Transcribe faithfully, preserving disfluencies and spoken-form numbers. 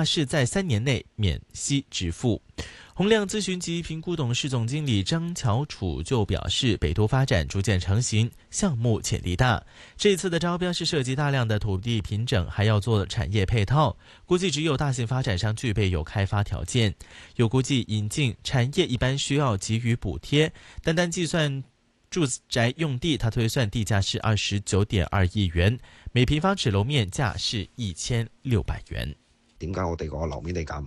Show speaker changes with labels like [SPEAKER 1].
[SPEAKER 1] 价是在三年内免息支付。宏亮咨询及评估董事总经理张乔楚就表示，北都发展逐渐成型，项目潜力大。这次的招标是涉及大量的土地平整，还要做产业配套，估计只有大型发展商具备有开发条件。有估计引进产业一般需要给予补贴，单单计算住宅用地，他推算地价是二十九点二亿元，每平方尺楼面价是一千六百元。
[SPEAKER 2] 點解我哋個樓面地價